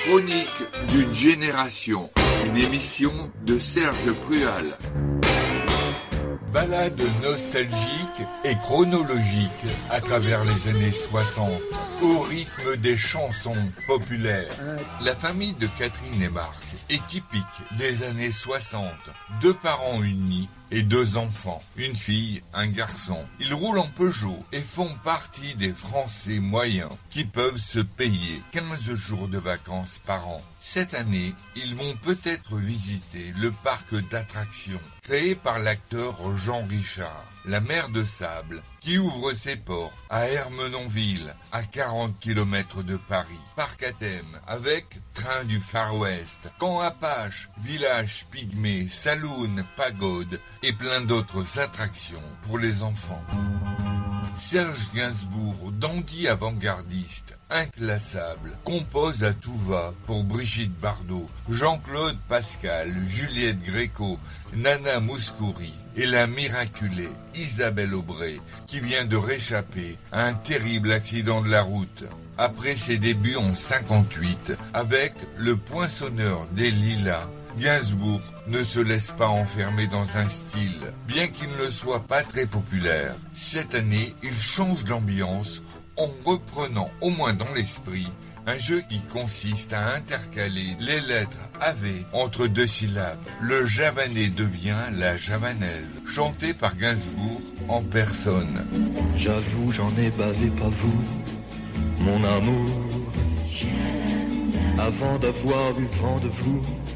Chronique d'une génération, une émission de Serge Prual. Balade nostalgique et chronologique à travers les années 60, au rythme des chansons populaires. La famille de Catherine et Marc est typique des années 60. 2 parents unis et 2 enfants, une fille, un garçon. Ils roulent en Peugeot et font partie des Français moyens qui peuvent se payer 15 jours de vacances par an. Cette année, ils vont peut-être visiter le parc d'attractions créé par l'acteur Jean Richard, la mer de Sable, qui ouvre ses portes à Ermenonville, à 40 km de Paris. Parc à thème avec train du Far West, camp Apache, village pygmée, saloon, pagode et plein d'autres attractions pour les enfants. Serge Gainsbourg, dandy avant-gardiste, inclassable, compose à tout va pour Brigitte Bardot, Jean-Claude Pascal, Juliette Gréco, Nana Mouskouri et la miraculée Isabelle Aubray, qui vient de réchapper à un terrible accident de la route. Après ses débuts en 58, avec Le Poinçonneur des Lilas, Gainsbourg ne se laisse pas enfermer dans un style, bien qu'il ne soit pas très populaire. Cette année, il change d'ambiance en reprenant, au moins dans l'esprit, un jeu qui consiste à intercaler les lettres AV entre 2 syllabes. Le javanais devient la javanaise, chanté par Gainsbourg en personne. J'avoue, j'en ai bavé, pas vous, mon amour. Avant d'avoir eu vent de vous,